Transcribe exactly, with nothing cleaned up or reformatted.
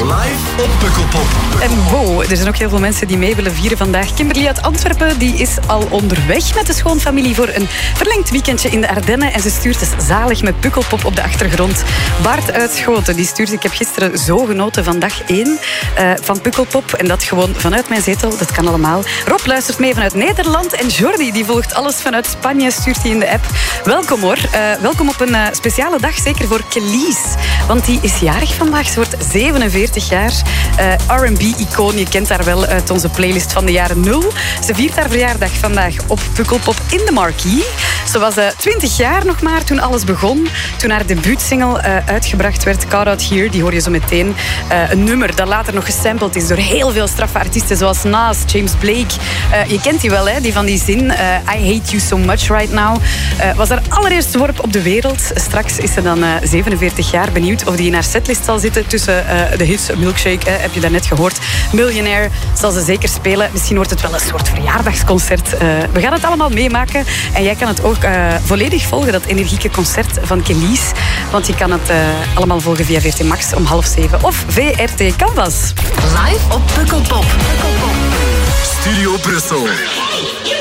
Live op Pukkelpop. En wow, er zijn ook heel veel mensen die mee willen vieren vandaag. Kimberly uit Antwerpen die is al onderweg met de schoonfamilie voor een verlengd weekendje in de Ardennen. En ze stuurt dus zalig met Pukkelpop op de achtergrond. Bart uit Schoten die stuurt, ik heb gisteren zo genoten van dag één uh, van Pukkelpop. En dat gewoon vanuit mijn zetel, dat kan allemaal. Rob luistert mee vanuit Nederland. En Jordi die volgt alles vanuit Spanje, stuurt hij in de app. Welkom hoor. Uh, welkom op een uh, speciale dag, zeker voor Kelis. Want die is jarig vandaag. Ze wordt zevenenveertig jaar. Uh, R en B-icoon, je kent haar wel uit onze playlist van de jaren nul. Ze viert haar verjaardag vandaag op Pukkelpop in de Marquee. Ze was uh, twintig jaar nog maar toen alles begon. Toen haar debuutsingle uh, uitgebracht werd, Caught Out Here, die hoor je zo meteen. Uh, een nummer dat later nog gesampled is door heel veel straffe artiesten zoals Nas, James Blake. Uh, je kent die wel, hè? Die van die zin. Uh, I hate you so much right now. Uh, was haar allereerste worp op de wereld. Straks is ze dan uh, zevenenveertig jaar. Benieuwd of die in haar setlist zal zitten tussen uh, de hits Milkshake, uh, heb je daarnet gehoord. Millionaire zal ze zeker spelen. Misschien wordt het wel een soort verjaardagsconcert. Uh, we gaan het allemaal meemaken. En jij kan het ook uh, volledig volgen, dat energieke concert van Kelis. Want je kan het uh, allemaal volgen via V R T Max om half zeven of V R T Canvas. Live op Pukkelpop. Studio Brussel.